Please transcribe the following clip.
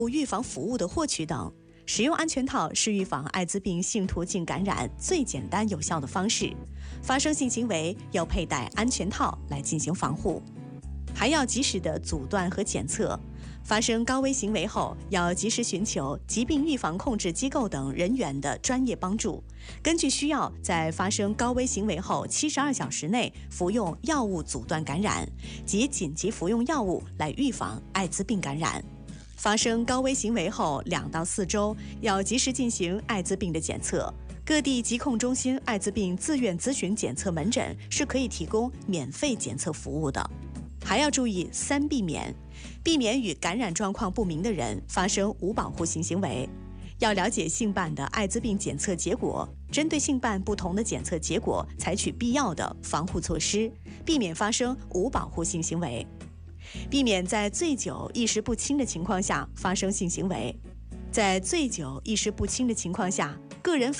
预防服务的获取等。使用安全套是预防艾滋病性途径感染最简单有效的方式。发生性行为要佩戴安全套来进行防护，还要及时的阻断和检测。发生高危行为后，要及时寻求疾病预防控制机构等人员的专业帮助，根据需要，在发生高危行为后72小时内服用药物阻断感染及紧急服用药物来预防艾滋病感染。发生高危行为后2到4周，要及时进行艾滋病的检测。各地疾控中心艾滋病自愿咨询检测门诊是可以提供免费检测服务的。还要注意3避免，避免与感染状况不明的人发生无保护性行为。要了解性办的艾滋病检测结果，针对性办不同的检测结果采取必要的防护措施，避免发生无保护性行为。避免在醉酒意识不清的情况下发生性行为。在醉酒意识不清的情况下，个人